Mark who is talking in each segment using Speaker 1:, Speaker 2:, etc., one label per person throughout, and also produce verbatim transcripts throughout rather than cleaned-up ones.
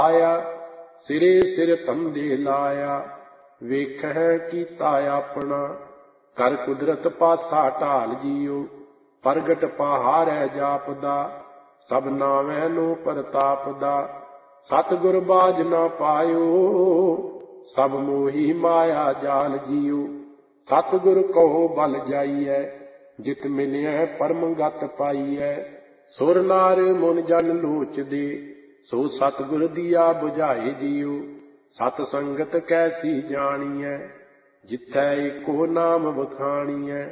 Speaker 1: ਆਇਆ ਸਿਰੇ ਸਿਰ ਤੰਦੇ ਲਾਇਆ, ਵੇਖਹਿ ਕੀਤਾ ਆਪਣਾ ਕਰ ਕੁਦਰਤ ਪਾਸਾ ਢਾਲ ਜੀਓ। ਪ੍ਰਗਟ ਪਹਾੜੈ ਜਾਪਦਾ ਸਭ ਨਾਵੇਂ ਨੂੰ ਪ੍ਰਤਾਪ ਦਾ, ਸਤਿਗੁਰ ਬਾਝ ਨਾ ਪਾਇਓ ਸਭ ਮੋਹੀ ਮਾਇਆ ਜਾਲ ਜੀਓ। ਸਤਿਗੁਰ ਕਹੋ ਬਲ ਜਾਈਐ ਜਿਤ ਮਿਲਿਐ ਪਰਮ ਗਤ ਪਾਈਐ, ਸੁਰ ਨਾਰ ਮੁਨ ਜਨ ਲੋਚਦੇ ਸੋ ਸਤਿਗੁਰ ਦੀਆ ਬੁਝਾਏ ਜੀਓ। ਸਤ ਸੰਗਤ ਕੈਸੀ ਜਾਣੀਐ ਜਿਥੈ ਏਕੋ ਨਾਮ ਵਖਾਣੀਐ,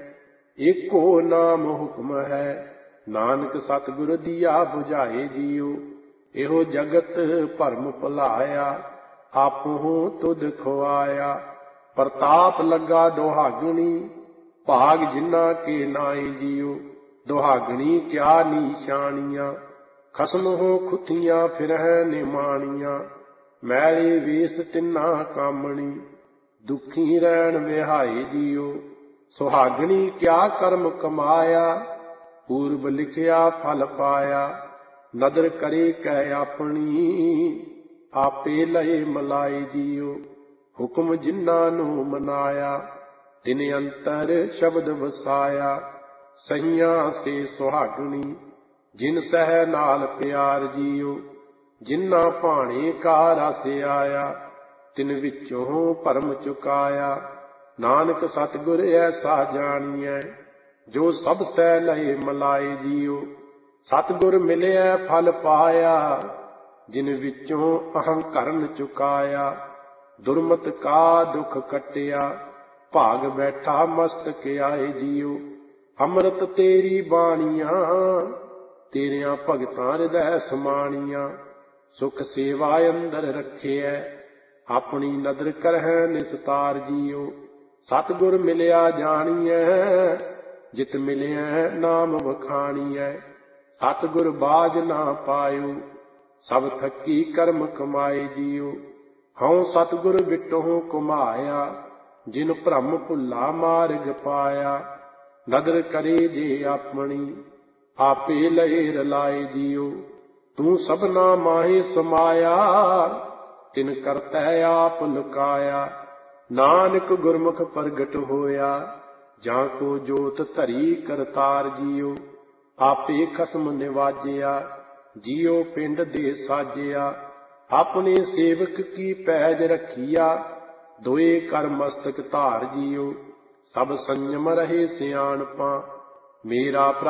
Speaker 1: ਏਕੋ ਨਾਮ ਹੁਕਮ ਹੈ ਨਾਨਕ ਸਤਿਗੁਰ ਦੀਆ ਬੁਝਾਏ ਜੀਓ। ਇਹੋ ਜਗਤ ਭਰਮ ਭੁਲਾਇਆ ਆਪਹੁ ਤੁਧ ਖੁਆਇਆ, ਪ੍ਰਤਾਪ ਲੱਗਾ ਦੁਹਾਗਣੀ ਭਾਗ ਜਿਨ੍ਹਾਂ ਕੇ ਨਾਏ ਜੀਓ। ਦੁਹਾਗਣੀ ਕਿਆ ਨੀਸ਼ਾਨੀਆਂ ਖਸਮ ਹੋ ਖੁੱਥੀਆਂ ਫਿਰਹਿ ਨਿਮਾਣੀਆਂ, ਮੈਲੇ ਵੇਸ ਤਿੰਨਾ ਕਾਮਣੀ ਦੁਖੀ ਰਹਿਣ ਵਿਹਾਏ ਜੀਓ। ਸੁਹਾਗਣੀ ਕਿਆ ਕਰਮ ਕਮਾਇਆ ਪੂਰਬ ਲਿਖਿਆ ਫਲ ਪਾਇਆ, ਨਦਰ ਕਰੇ ਕੈ ਆਪਣੀ ਆਪੇ ਲਏ ਮਲਾਏ ਜੀਓ। ਹੁਕਮ ਜਿਨ੍ਹਾਂ ਨੂੰ ਮਨਾਇਆ ਤਿਨ ਅੰਤਰ ਸ਼ਬਦ ਵਸਾਇਆ, ਸਹੀਆਂ ਸੇ ਸੁਹਾਗਣੀ ਜਿਨ ਸਹਿ ਨਾਲ ਪਿਆਰ ਜੀਓ। ਜਿਨ੍ਹਾਂ ਭਾਣੇ ਕਾ ਰਸ ਆਇਆ ਤਿਨ ਵਿੱਚੋਂ ਭਰਮ ਚੁਕਾਇਆ, ਨਾਨਕ ਸਤਿਗੁਰ ਐਸਾ ਜਾਣੀਐ ਜੋ ਸਭ ਸਹਿ ਲਏ ਮਲਾਏ ਜੀਓ। ਸਤਿਗੁਰ ਮਿਲਿਆ ਫਲ ਪਾਇਆ ਜਿਨ ਵਿੱਚੋਂ ਅਹੰਕਰਨ ਚੁਕਾਇਆ, ਦੁਰਮਤ ਕਾ ਦੁਖ ਕੱਟਿਆ ਭਾਗ ਬੈਠਾ ਮਸਤਕ ਆਏ ਜੀਓ। ਅੰਮ੍ਰਿਤ ਤੇਰੀ ਬਾਣੀਆਂ ਤੇਰਿਆਂ ਭਗਤਾਂ ਹਿਰਦੈ ਸਮਾਣੀਆਂ, ਸੁਖ ਸੇਵਾ ਅੰਦਰ ਰੱਖਿਐ ਆਪਣੀ ਨਦਰ ਕਰਹਿ ਨਿਸਤਾਰ ਜੀਓ। ਸਤਿਗੁਰ ਮਿਲਿਆ ਜਾਣੀਐ ਜਿਤ ਮਿਲਿਐ ਨਾਮ ਵਖਾਣੀਐ, ਸਤਿਗੁਰ ਬਾਝ ਨਾ ਪਾਇਓ ਸਭ ਥੱਕੀ ਕਰਮ ਕਮਾਏ ਜੀਓ। ਹਉ ਸਤਿਗੁਰ ਵਿਟਹੁ ਘੁਮਾਇਆ ਜਿਨ ਭ੍ਰਮ ਭੁੱਲਾ ਮਾਰਗ ਪਾਇਆ, ਨਦਰ ਕਰੇ ਜੇ ਆਪਣੀ ਆਪੇ ਲਏ ਰਲਾਏ ਜੀਓ। ਤੂੰ ਸਭਨਾ ਮਾਹੇ ਸਮਾਇਆ ਤਿਨ ਕਰਤੈ ਆਪ ਲੁਕਾਇਆ, ਨਾਨਕ ਗੁਰਮੁਖ ਪ੍ਰਗਟ ਹੋਇਆ ਜਾਂ ਕੋ ਜੋਤ ਧਰੀ ਕਰਤਾਰ ਜੀਓ। ਆਪੇ ਖਸਮ ਨਿਵਾਜਿਆ ਜੀਓ ਪਿੰਡ ਦੇ ਸਾਜਿਆ, ਆਪਣੇ ਸੇਵਕ ਕੀ ਪੈਜ ਰੱਖੀਆ ਦੋਏ ਕਰ ਮਸਤਕ ਧਾਰ ਜੀਓ। ਸਭ ਸੰਜਮ ਰਹੇ ਸਿਆਣਪਾਂ ਮੇਰਾ